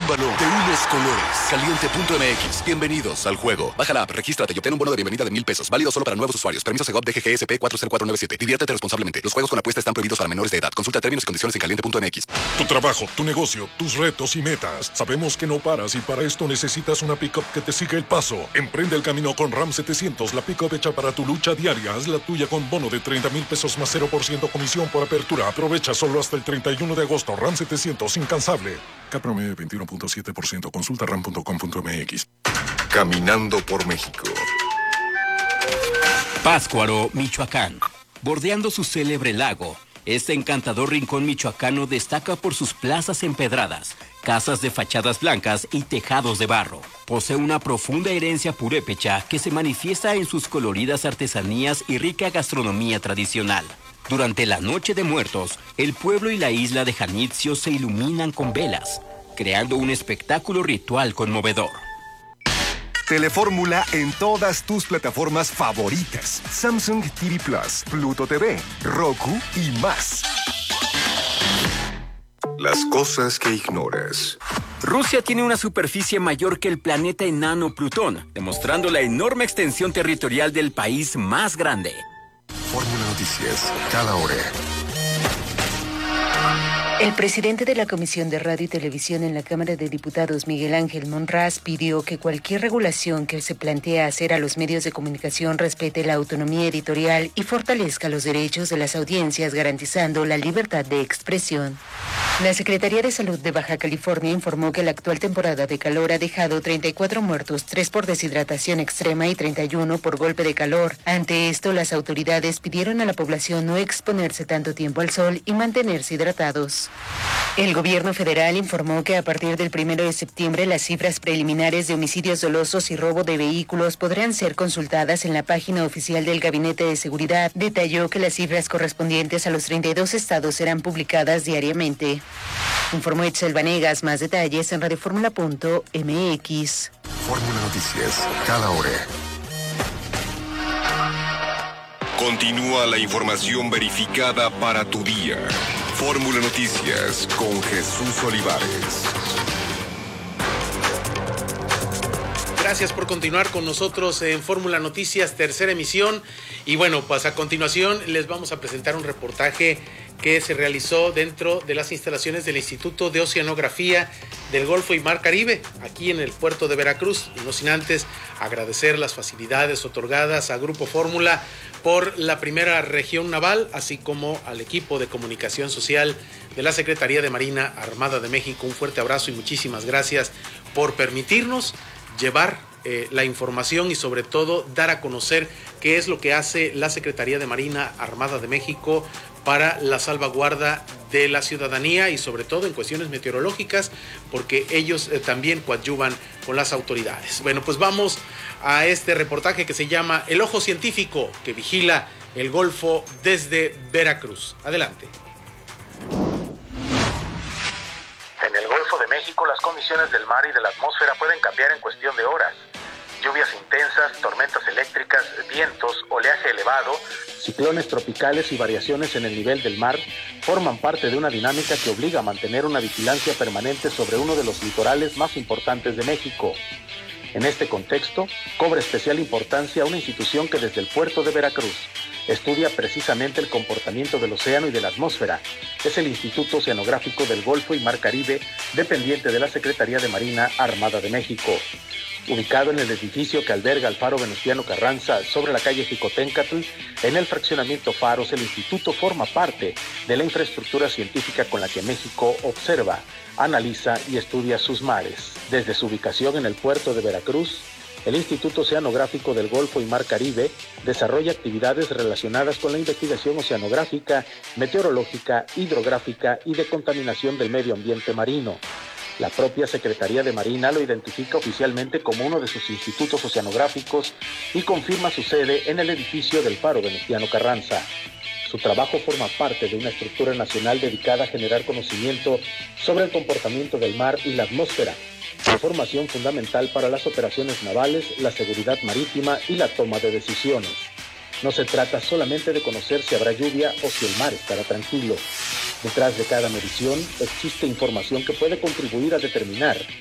balón de unos colores. Caliente.mx. Bienvenidos al juego. Baja la app, regístrate y obtén un bono de bienvenida de $1,000. Válido solo para nuevos usuarios. Permiso Segov DGGSP 40497. Diviértete responsablemente. Los juegos con apuesta están prohibidos para menores de edad. Consulta términos y condiciones en caliente.mx. Tu trabajo, tu negocio, tus retos y metas. Sabemos que no paras y para esto necesitas una pick-up que te siga el paso. Emprende el camino con Ram 700, la pick-up hecha para tu lucha diaria. Haz la tuya con bono de $30,000 más 0% comisión por apertura. Aprovecha solo hasta el 31 de agosto. Ram 700, incansable. Cap promedio 21.7%. Consulta ram.com.mx. Caminando por México. Pátzcuaro, Michoacán. Bordeando su célebre lago, este encantador rincón michoacano destaca por sus plazas empedradas, casas de fachadas blancas y tejados de barro. Posee una profunda herencia purépecha que se manifiesta en sus coloridas artesanías y rica gastronomía tradicional. Durante la Noche de Muertos, el pueblo y la isla de Janitzio se iluminan con velas, creando un espectáculo ritual conmovedor. Telefórmula en todas tus plataformas favoritas. Samsung TV Plus, Pluto TV, Roku y más. Las cosas que ignoras. Rusia tiene una superficie mayor que el planeta enano Plutón, demostrando la enorme extensión territorial del país más grande. Fórmula Noticias, cada hora. El presidente de la Comisión de Radio y Televisión en la Cámara de Diputados, Miguel Ángel Monraz, pidió que cualquier regulación que se plantee hacer a los medios de comunicación respete la autonomía editorial y fortalezca los derechos de las audiencias, garantizando la libertad de expresión. La Secretaría de Salud de Baja California informó que la actual temporada de calor ha dejado 34 muertos, 3 por deshidratación extrema y 31 por golpe de calor. Ante esto, las autoridades pidieron a la población no exponerse tanto tiempo al sol y mantenerse hidratados. El gobierno federal informó que a partir del 1 de septiembre las cifras preliminares de homicidios dolosos y robo de vehículos podrán ser consultadas en la página oficial del Gabinete de Seguridad. Detalló que las cifras correspondientes a los 32 estados serán publicadas diariamente. Informó Itzel Vanegas. Más detalles en radioformula.mx. Fórmula Noticias, cada hora. Continúa la información verificada para tu día. Fórmula Noticias con Jesús Olivares. Gracias por continuar con nosotros en Fórmula Noticias, tercera emisión. Y bueno, pues a continuación les vamos a presentar un reportaje que se realizó dentro de las instalaciones del Instituto de Oceanografía del Golfo y Mar Caribe, aquí en el puerto de Veracruz. Y no sin antes agradecer las facilidades otorgadas a Grupo Fórmula por la primera región naval, así como al equipo de comunicación social de la Secretaría de Marina Armada de México. Un fuerte abrazo y muchísimas gracias por permitirnos llevar la información y sobre todo dar a conocer qué es lo que hace la Secretaría de Marina Armada de México para la salvaguarda de la ciudadanía y sobre todo en cuestiones meteorológicas, porque ellos también coadyuvan con las autoridades. Bueno, pues vamos a este reportaje que se llama El Ojo Científico, que vigila el Golfo desde Veracruz. Adelante. En el Golfo de México, las condiciones del mar y de la atmósfera pueden cambiar en cuestión de horas. Lluvias intensas, tormentas eléctricas, vientos, oleaje elevado, ciclones tropicales y variaciones en el nivel del mar forman parte de una dinámica que obliga a mantener una vigilancia permanente sobre uno de los litorales más importantes de México. En este contexto, cobra especial importancia una institución que desde el puerto de Veracruz estudia precisamente el comportamiento del océano y de la atmósfera. Es el Instituto Oceanográfico del Golfo y Mar Caribe, dependiente de la Secretaría de Marina Armada de México. Ubicado en el edificio que alberga el Faro Venustiano Carranza sobre la calle Jicoténcatl, en el fraccionamiento Faros, el instituto forma parte de la infraestructura científica con la que México observa, analiza y estudia sus mares. Desde su ubicación en el puerto de Veracruz, el Instituto Oceanográfico del Golfo y Mar Caribe desarrolla actividades relacionadas con la investigación oceanográfica, meteorológica, hidrográfica y de contaminación del medio ambiente marino. La propia Secretaría de Marina lo identifica oficialmente como uno de sus institutos oceanográficos y confirma su sede en el edificio del Faro Venustiano Carranza. Su trabajo forma parte de una estructura nacional dedicada a generar conocimiento sobre el comportamiento del mar y la atmósfera, información fundamental para las operaciones navales, la seguridad marítima y la toma de decisiones. No se trata solamente de conocer si habrá lluvia o si el mar estará tranquilo. Detrás de cada medición existe información que puede contribuir a determinar